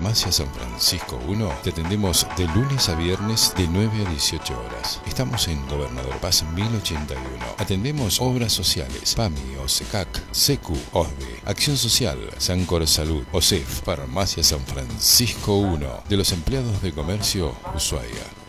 Farmacia San Francisco 1 te atendemos de lunes a viernes de 9 a 18 horas. Estamos en Gobernador Paz 1081. Atendemos obras sociales, PAMI, OSECAC, SECU, OSBE, Acción Social, Sancor Salud, OSEF, Farmacia San Francisco 1, de los empleados de comercio Ushuaia.